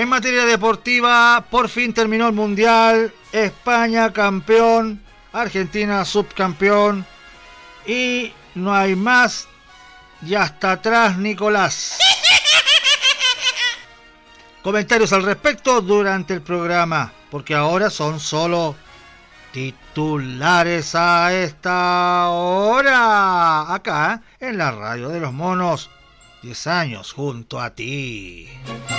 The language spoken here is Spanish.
En materia deportiva, por fin terminó el Mundial. España campeón, Argentina subcampeón. Y no hay más. Ya está atrás Nicolás. Comentarios al respecto durante el programa, porque ahora son solo titulares a esta hora. Acá, en la radio de los monos. 10 años junto a ti.